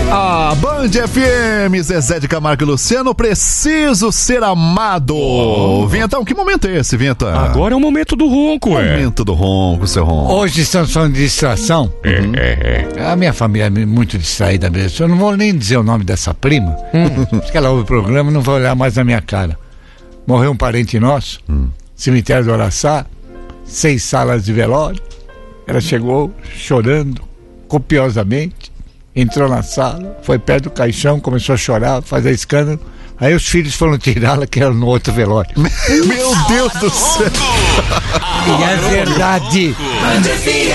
A Band FM, Zezé de Camargo e Luciano, preciso ser amado. Vinhetão, que momento é esse, Vinhetão? Agora é o momento do ronco, Momento do ronco, seu ronco. Hoje estamos falando de distração. A minha família é muito distraída mesmo. Eu não vou nem dizer o nome dessa prima. Porque ela ouve o programa e não vai olhar mais na minha cara. Morreu um parente nosso, cemitério do Araçá, 6 salas de velório. Ela chegou chorando copiosamente, entrou na sala, foi perto do caixão, começou a chorar, fazer escândalo. Aí os filhos foram tirá-la, que era no outro velório. Meu Deus do céu! E é verdade.